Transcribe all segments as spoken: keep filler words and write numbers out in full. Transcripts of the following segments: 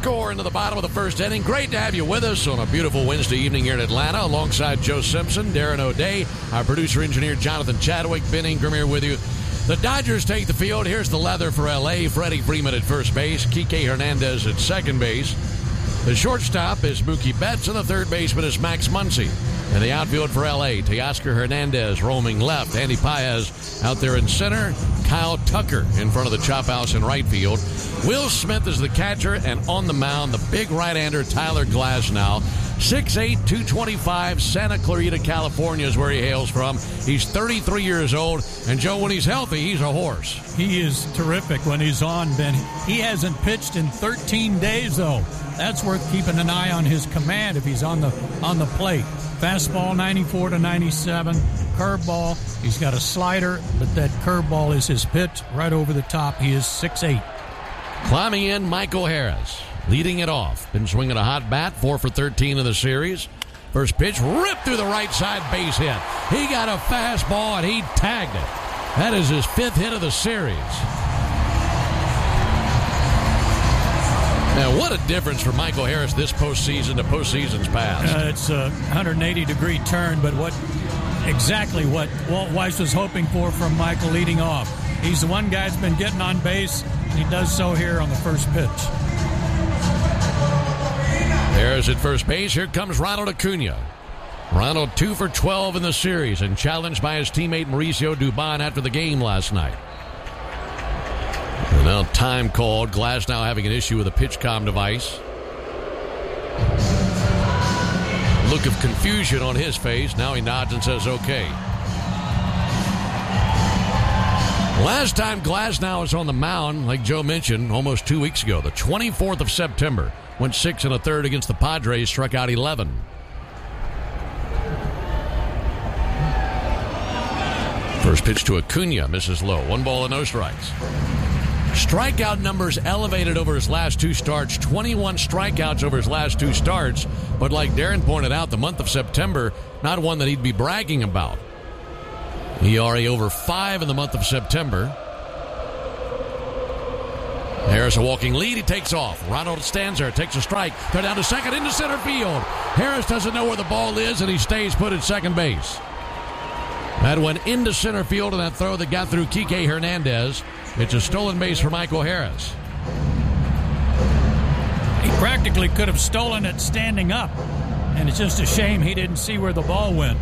score into the bottom of the first inning. Great to have you with us on a beautiful Wednesday evening here in Atlanta alongside Joe Simpson, Darren O'Day, our producer-engineer Jonathan Chadwick, Ben Ingram here with you. The Dodgers take the field. Here's the leather for L A. Freddie Freeman at first base. Kike Hernandez at second base. The shortstop is Mookie Betts, and the third baseman is Max Muncy. In the outfield for L A, Teoscar Hernandez roaming left. Andy Paez out there in center. Kyle Tucker in front of the chop house in right field. Will Smith is the catcher, and on the mound, the big right-hander Tyler Glasnow. six eight, two twenty-five, Santa Clarita, California is where he hails from. He's thirty-three years old, and Joe, when he's healthy, he's a horse. He is terrific when he's on, Ben. He hasn't pitched in thirteen days, though. That's worth keeping an eye on his command if he's on the on the plate. Fastball ninety-four to ninety-seven, curveball. He's got a slider, but that curveball is his pitch right over the top. He is six eight. Climbing in, Michael Harris, leading it off. Been swinging a hot bat, four for thirteen in the series. First pitch, ripped through the right side, base hit. He got a fastball, and he tagged it. That is his fifth hit of the series. Now, what a difference for Michael Harris this postseason to postseasons past. Uh, it's a one hundred eighty degree turn, but what exactly what Walt Weiss was hoping for from Michael leading off. He's the one guy that's been getting on base, and he does so here on the first pitch. Harris at first base. Here comes Ronald Acuna. Ronald two for twelve in the series and challenged by his teammate Mauricio Dubon after the game last night. And now time called. Glasnow having an issue with a pitch-com device. Look of confusion on his face. Now he nods and says, okay. Last time Glasnow was on the mound, like Joe mentioned, almost two weeks ago, the twenty-fourth of September, went six and a third against the Padres, struck out eleven. First pitch to Acuna, misses low. One ball and no strikes. Strikeout numbers elevated over his last two starts. twenty-one strikeouts over his last two starts. But like Darren pointed out, the month of September, not one that he'd be bragging about. E R A over five in the month of September. Harris a walking lead. He takes off. Ronald stands there, takes a strike. They're down to second into center field. Harris doesn't know where the ball is, and he stays put at second base. That went into center field in that throw that got through Kike Hernandez. It's a stolen base for Michael Harris. He practically could have stolen it standing up, and it's just a shame he didn't see where the ball went.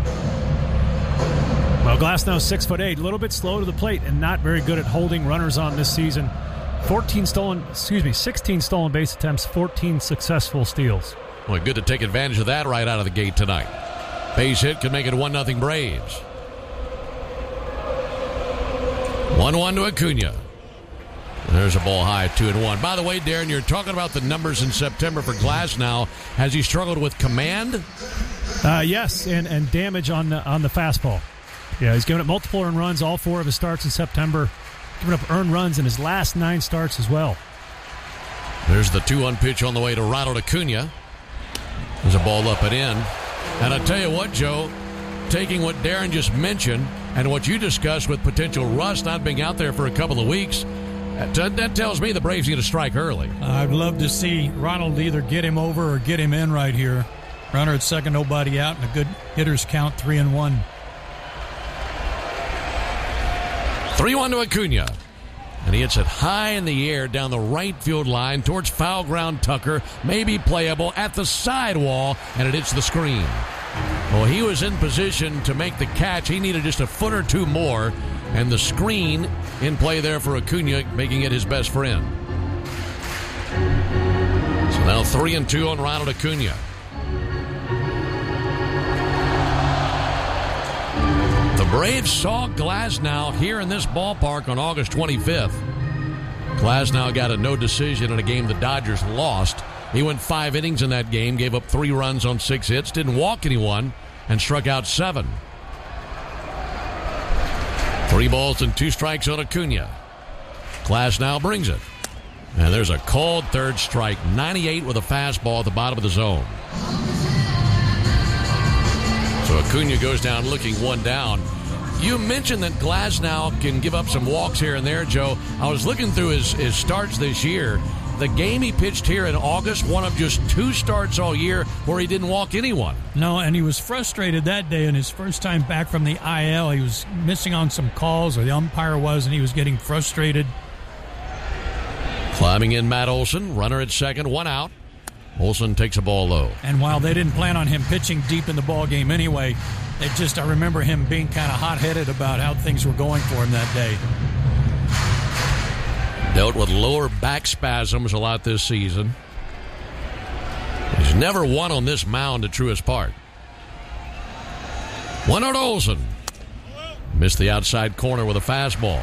Well, Glasnow six foot eight, a little bit slow to the plate and not very good at holding runners on this season. fourteen stolen, excuse me, sixteen stolen base attempts, fourteen successful steals. Well, good to take advantage of that right out of the gate tonight. Base hit could make it one nothing Braves. one one to Acuna. There's a ball high, two and one. By the way, Darren, you're talking about the numbers in September for Glasnow. Has he struggled with command? Uh, yes, and, and damage on the on the fastball. Yeah, he's given up multiple earned runs, all four of his starts in September. Given up earned runs in his last nine starts as well. There's the two one pitch on the way to Ronald Acuna. There's a ball up and in. And I tell you what, Joe, taking what Darren just mentioned and what you discussed with potential rust not being out there for a couple of weeks, that, that tells me the Braves need to strike early. I'd love to see Ronald either get him over or get him in right here. Runner at second, nobody out, and a good hitter's count, three and one. three one to Acuna. And he hits it high in the air down the right field line towards foul ground Tucker. Maybe playable at the sidewall, and it hits the screen. Well, he was in position to make the catch. He needed just a foot or two more, and the screen in play there for Acuna, making it his best friend. So now three and two on Ronald Acuna. The Braves saw Glasnow here in this ballpark on August twenty-fifth. Glasnow got a no decision in a game the Dodgers lost. He went five innings in that game, gave up three runs on six hits, didn't walk anyone, and struck out seven. Three balls and two strikes on Acuna. Glasnow brings it. And there's a called third strike, ninety-eight with a fastball at the bottom of the zone. So Acuna goes down looking one down. You mentioned that Glasnow can give up some walks here and there, Joe. I was looking through his, his starts this year. the game he pitched here in August, one of just two starts all year where he didn't walk anyone. No, and he was frustrated that day in his first time back from the I L. He was missing on some calls, or the umpire was, and he was getting frustrated. Climbing in Matt Olson, runner at second, one out. Olson takes a ball low. And while they didn't plan on him pitching deep in the ball game anyway, it just, I remember him being kind of hot-headed about how things were going for him that day. Dealt with lower back spasms a lot this season. He's never won on this mound at Truist Park. One out Olson. Missed the outside corner with a fastball.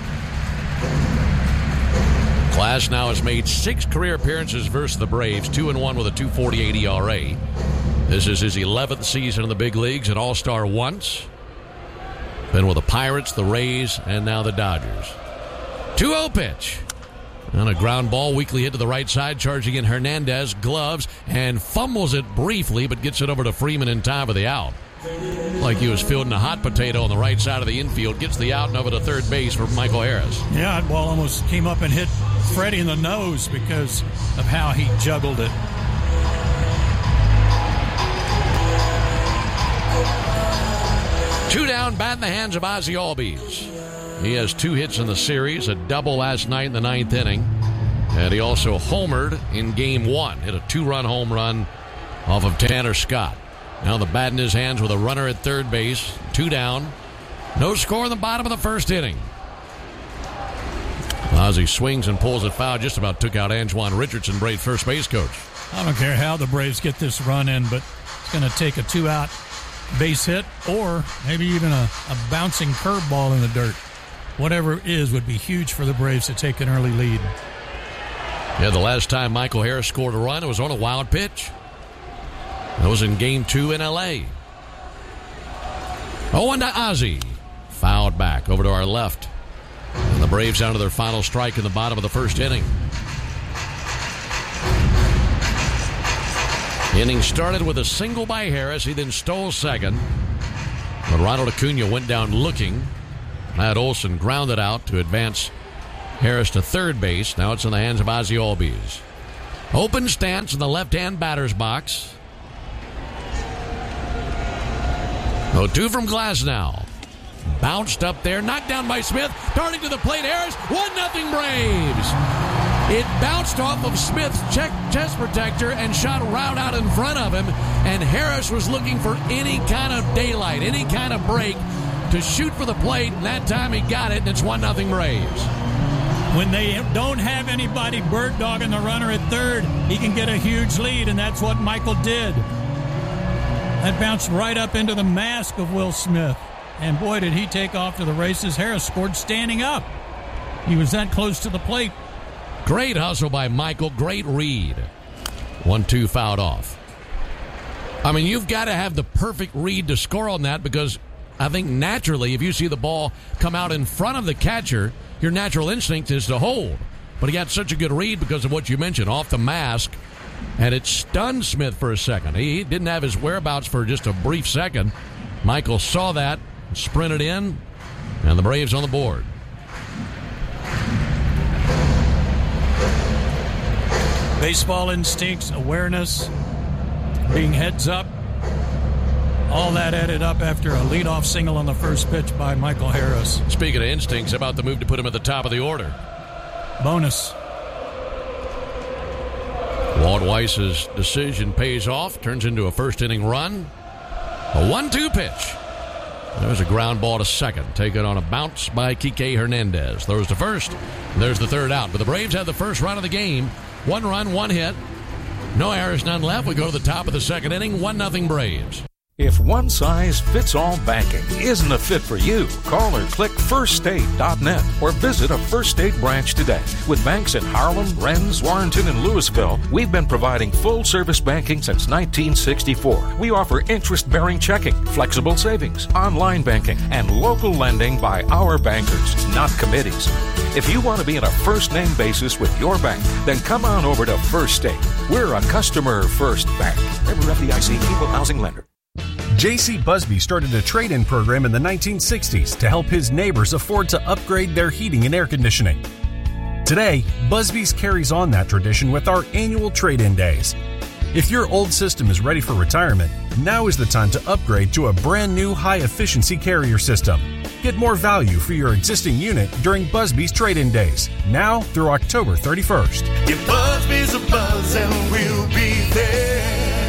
Glass now has made six career appearances versus the Braves, two and one with a two forty-eight E R A. This is his eleventh season in the big leagues, an All-Star once. Been with the Pirates, the Rays, and now the Dodgers. two oh pitch. And a ground ball weakly hit to the right side, charging in Hernandez, gloves, and fumbles it briefly, but gets it over to Freeman in time for the out. Like he was fielding a hot potato on the right side of the infield, gets the out and over to third base for Michael Harris. Yeah, that ball almost came up and hit Freddie in the nose because of how he juggled it. Two down, bat in the hands of Ozzie Albies. He has two hits in the series, a double last night in the ninth inning. And he also homered in game one, hit a two-run home run off of Tanner Scott. Now the bat in his hands with a runner at third base, two down. No score in the bottom of the first inning. Ozzie swings and pulls it foul, just about took out Antoine Richardson, Braves first base coach. I don't care how the Braves get this run in, but it's going to take a two-out base hit or maybe even a, a bouncing curveball in the dirt. Whatever it is would be huge for the Braves to take an early lead. Yeah, the last time Michael Harris scored a run, it was on a wild pitch. That was in game two in L A. oh one to Ozzie. Fouled back over to our left. And the Braves down to their final strike in the bottom of the first inning. The inning started with a single by Harris. He then stole second. But Ronald Acuna went down looking. Matt Olson grounded out to advance Harris to third base. Now it's in the hands of Ozzie Albies. Open stance in the left-hand batter's box. oh two from Glasnow. Bounced up there, knocked down by Smith. Darting to the plate, Harris. one nothing Braves. It bounced off of Smith's check chest protector and shot right out in front of him. And Harris was looking for any kind of daylight, any kind of break to shoot for the plate. And that time he got it, and it's one nothing Braves. When they don't have anybody bird dogging the runner at third, he can get a huge lead, and that's what Michael did. That bounced right up into the mask of Will Smith. And boy, did he take off to the races. Harris scored standing up. He was that close to the plate. Great hustle by Michael. Great read. one two fouled off. I mean, you've got to have the perfect read to score on that, because I think naturally, if you see the ball come out in front of the catcher, your natural instinct is to hold. But he got such a good read because of what you mentioned, off the mask, and it stunned Smith for a second. He didn't have his whereabouts for just a brief second. Michael saw that, sprinted in, and the Braves on the board. Baseball instincts, awareness, being heads up, all that added up after a leadoff single on the first pitch by Michael Harris. Speaking of instincts, how about the move to put him at the top of the order? Bonus. Walt Weiss's decision pays off, turns into a first inning run. A one two pitch. There's a ground ball to second, taken on a bounce by Kike Hernandez. Throws to first. There's the third out. But the Braves have the first run of the game. One run, one hit. No errors, none left. We go to the top of the second inning. One nothing Braves. If one size fits all banking isn't a fit for you, call or click first state dot net or visit a First State branch today. With banks in Harlem, Rennes, Warrenton, and Louisville, we've been providing full-service banking since nineteen sixty-four. We offer interest-bearing checking, flexible savings, online banking, and local lending by our bankers, not committees. If you want to be on a first-name basis with your bank, then come on over to First State. We're a customer-first bank. Member F D I C, Equal Housing Lender. J C Busby started a trade-in program in the nineteen sixties to help his neighbors afford to upgrade their heating and air conditioning. Today, Busby's carries on that tradition with our annual trade-in days. If your old system is ready for retirement, now is the time to upgrade to a brand new high-efficiency carrier system. Get more value for your existing unit during Busby's trade-in days, now through October thirty-first. Give Busby's a buzz and we'll be there.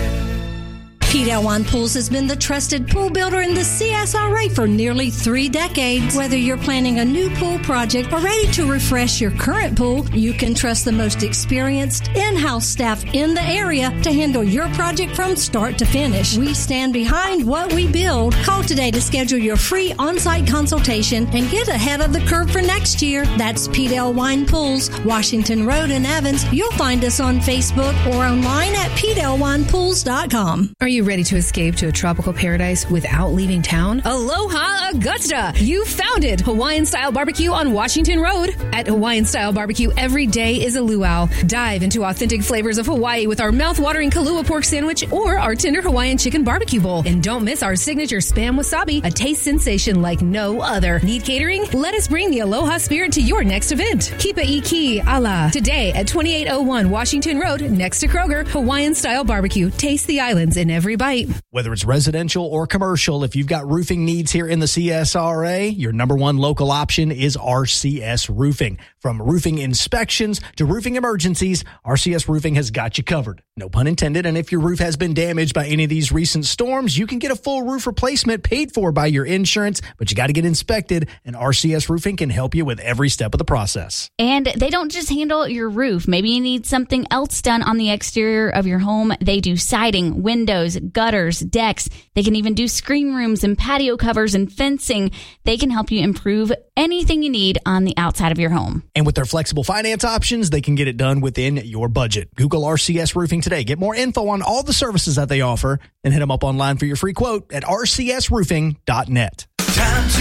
Pete Elwine Pools has been the trusted pool builder in the C S R A for nearly three decades. Whether you're planning a new pool project or ready to refresh your current pool, you can trust the most experienced in-house staff in the area to handle your project from start to finish. We stand behind what we build. Call today to schedule your free on-site consultation and get ahead of the curve for next year. That's Pete Elwine Pools, Washington Road in Evans. You'll find us on Facebook or online at pete elwine pools dot com. Are you ready to escape to a tropical paradise without leaving town? Aloha Augusta! You found it! Hawaiian-style barbecue on Washington Road. At Hawaiian-style barbecue, every day is a luau. Dive into authentic flavors of Hawaii with our mouth-watering Kalua pork sandwich or our tender Hawaiian chicken barbecue bowl. And don't miss our signature Spam Wasabi, a taste sensation like no other. Need catering? Let us bring the Aloha spirit to your next event. Kipa Iki Ala. Today at twenty-eight oh one Washington Road, next to Kroger, Hawaiian-style barbecue. Taste the islands in every bite. Whether it's residential or commercial, if you've got roofing needs here in the C S R A, your number one local option is R C S Roofing. From roofing inspections to roofing emergencies, R C S Roofing has got you covered. No pun intended. And if your roof has been damaged by any of these recent storms, you can get a full roof replacement paid for by your insurance, but you got to get inspected, and R C S Roofing can help you with every step of the process. And they don't just handle your roof. Maybe you need something else done on the exterior of your home. They do siding, windows, gutters, decks. They can even do screen rooms and patio covers and fencing. They can help you improve anything you need on the outside of your home. And with their flexible finance options, they can get it done within your budget. Google R C S Roofing today. Get more info on all the services that they offer, and hit them up online for your free quote at r c s roofing dot net.